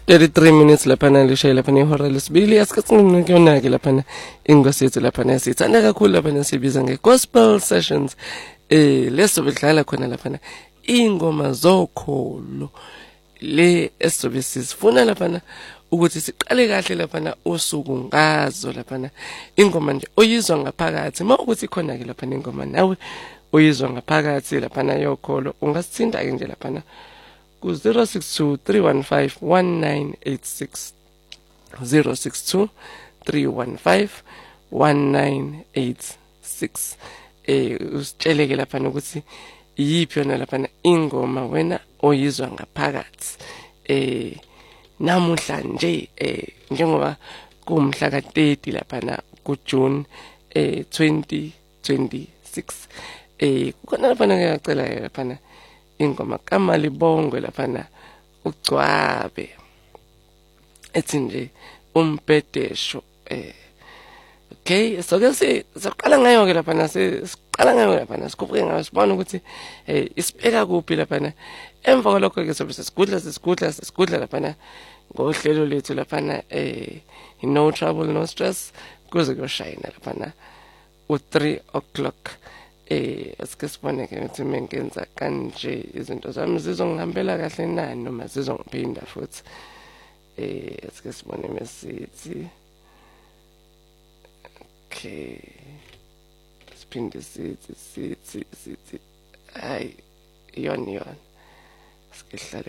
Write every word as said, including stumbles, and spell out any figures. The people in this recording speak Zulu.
thirty-three minutes laphana lishaye laphana ihora lesibili asikhathini kuyonake laphana ingosi yethu laphana sithanda kakhulu laphana sibiza nge-gospel sessions eh leso bedlala khona laphana ingoma zokholo le esobe sifuna laphana ukuthi siqale kahle laphana usuku ngazo laphana ingoma nje oyizwa ngaphakathi mawukuthi khona ke laphana ingoma nawe oyizwa ngaphakathi laphana yokholo ungasithinta ke nje laphana ku zero six two three one five one nine eight six zero six two three one five one nine eight six eh usitsheleke laphana ukuthi yipi yona laphana ingoma wena oyizwa ngaphakathi eh namuhla nje eh njengoba kumhla ka thirty laphana ku June eh twenty twenty-six eh kukhona laphana ngiyacela laphana ingoma kaMalibongwe laphana ugcwabe ethi nje umbhedesho eh okay so ke siqala ngayo ke laphana siqala ngayo laphana sikuphe ngayo sibona ukuthi eh isibeka kuphi laphana emva kwalokho ke sobe sesigudla sesigudla sesigudla laphana ngohlelo lethu laphana eh no trouble no stress kuze kuyoshayina laphana u three o'clock eh asike sibone ke ukuthi mengenza kanje izinto zami zizongihambela kahle nani noma zizongiphinda futhi eh asike sibone mesithi okay siphinde sithi sithi sithi ay yon yon asike hlale